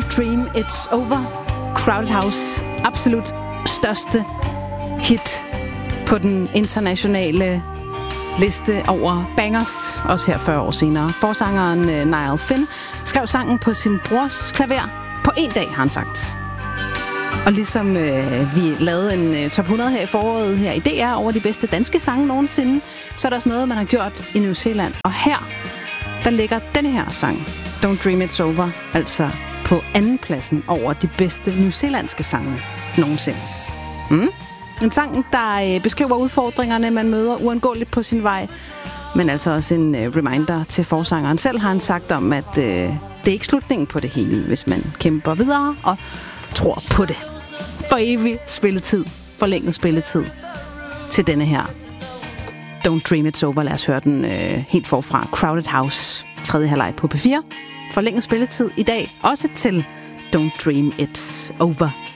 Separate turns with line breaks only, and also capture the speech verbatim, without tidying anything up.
Don't Dream It's Over. Crowded House. Absolut største hit på den internationale liste over bangers, også her fyrre år senere. Forsangeren Niall Finn skrev sangen på sin brors klaver. På en dag, har han sagt. Og ligesom øh, vi lavede en øh, top hundrede her i foråret her i D R over de bedste danske sange nogensinde, så er der også noget, man har gjort i New Zealand. Og her, der ligger denne her sang, Don't Dream It's Over, altså på andenpladsen over de bedste newzealandske sange nogensinde. Mm? En sang, der øh, beskriver udfordringerne, man møder uundgåeligt på sin vej, men altså også en øh, reminder til forsangeren selv, har han sagt om, at øh, det er ikke slutningen på det hele, hvis man kæmper videre og tror på det. For evig spilletid, forlænget spilletid til denne her Don't Dream It's Over. Lad os høre den øh, helt forfra. Crowded House, tredje halvleg på P fire. Forlænget spilletid i dag, også til Don't Dream It's Over.